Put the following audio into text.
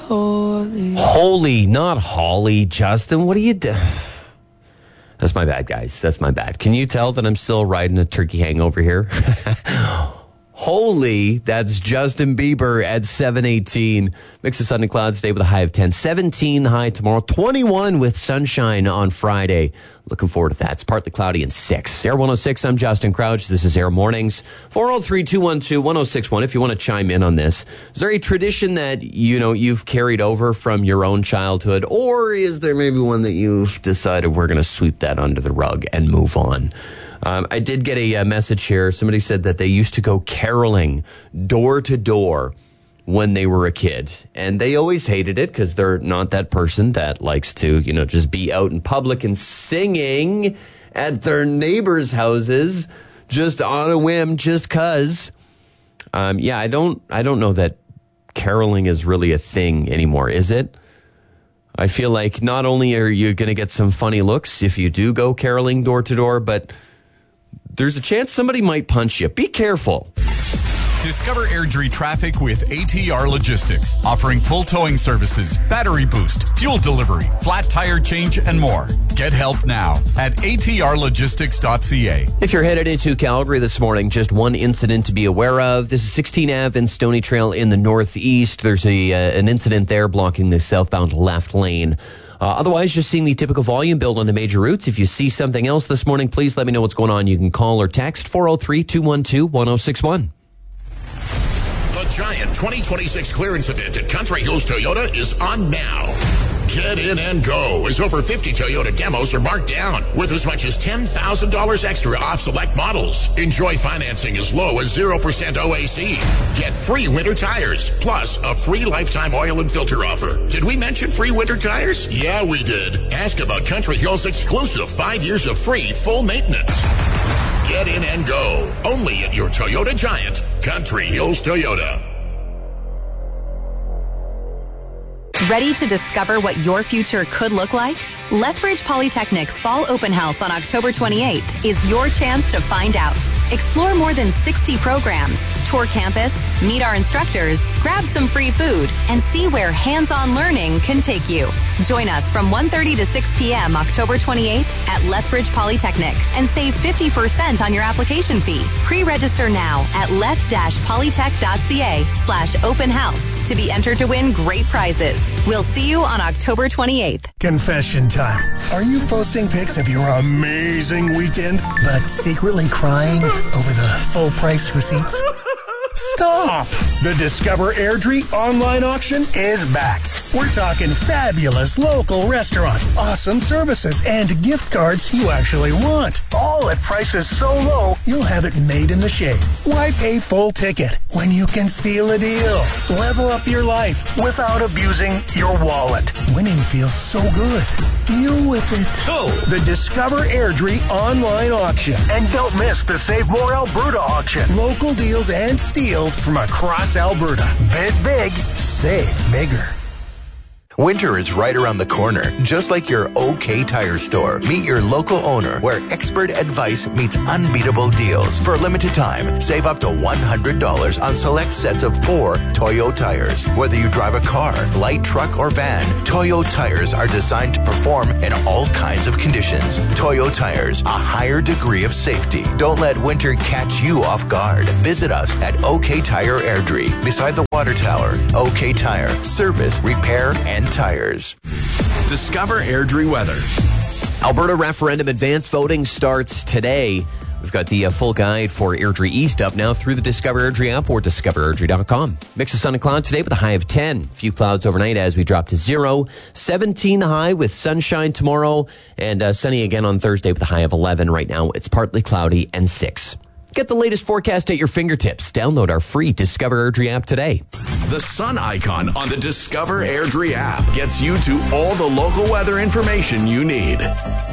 Holy, not Holly, Justin. What are you doing? That's my bad, guys. That's my bad. Can you tell that I'm still riding a turkey hangover here? Holy, that's Justin Bieber at 7:18. Mix of sun and clouds today with a high of 10. 17 the high tomorrow. 21 with sunshine on Friday. Looking forward to that. It's partly cloudy and 6. Air 106, I'm Justin Crouch. This is Air Mornings. 403-212-1061 if you want to chime in on this. Is there a tradition that, you've carried over from your own childhood? Or is there maybe one that you've decided we're going to sweep that under the rug and move on? I did get a message here. Somebody said that they used to go caroling door to door when they were a kid. And they always hated it because they're not that person that likes to, just be out in public and singing at their neighbors' houses just on a whim, just because. I don't know that caroling is really a thing anymore, is it? I feel like not only are you going to get some funny looks if you do go caroling door to door, but there's a chance somebody might punch you. Be careful. Discover Airdrie traffic with ATR Logistics, offering full towing services, battery boost, fuel delivery, flat tire change, and more. Get help now at atrlogistics.ca. If you're headed into Calgary this morning, just one incident to be aware of. This is 16 Ave and Stony Trail in the northeast. There's an incident there blocking the southbound left lane. Otherwise, just seeing the typical volume build on the major routes. If you see something else this morning, please let me know what's going on. You can call or text 403-212-1061. The Giant 2026 clearance event at Country Hills Toyota is on now. Get in and go as over 50 Toyota demos are marked down with as much as $10,000 extra off select models. Enjoy financing as low as 0% OAC. Get free winter tires, plus a free lifetime oil and filter offer. Did we mention free winter tires? Yeah, we did. Ask about Country Hills' exclusive 5 years of free full maintenance. Get in and go. Only at your Toyota Giant, Country Hills Toyota. Ready to discover what your future could look like? Lethbridge Polytechnic's Fall Open House on October 28th is your chance to find out. Explore more than 60 programs, tour campus, meet our instructors, grab some free food, and see where hands-on learning can take you. Join us from 1:30 to 6 p.m. October 28th at Lethbridge Polytechnic and save 50% on your application fee. Pre-register now at leth-polytech.ca/open house to be entered to win great prizes. We'll see you on October 28th. Confession time. Are you posting pics of your amazing weekend, but secretly crying over the full price receipts? Stop! The Discover Airdrie online auction is back. We're talking fabulous local restaurants, awesome services, and gift cards you actually want. All at prices so low, you'll have it made in the shade. Why pay full ticket when you can steal a deal? Level up your life without abusing your wallet. Winning feels so good. Deal with it. So, the Discover Airdrie online auction. And don't miss the Save More Alberta auction. Local deals and steals from across Alberta. Bid big, save bigger. Winter is right around the corner, just like your OK Tire store. Meet your local owner, where expert advice meets unbeatable deals. For a limited time, save up to $100 on select sets of 4 Toyo tires. Whether you drive a car, light truck, or van, Toyo tires are designed to perform in all kinds of conditions. Toyo tires, a higher degree of safety. Don't let winter catch you off guard. Visit us at OK Tire Airdrie, beside the water tower. OK Tire, service, repair, and tires. discover Airdrie weather. Alberta referendum advance voting starts today. We've got the full guide for Airdrie East up now through the Discover Airdrie app or discoverairdrie.com. Mix of sun and clouds today with a high of 10. A few clouds overnight as we drop to 0. 17 the high with sunshine tomorrow and sunny again on Thursday with a high of 11. Right now it's partly cloudy and 6. Get the latest forecast at your fingertips. Download our free Discover Airdrie app today. The sun icon on the Discover Airdrie app gets you to all the local weather information you need.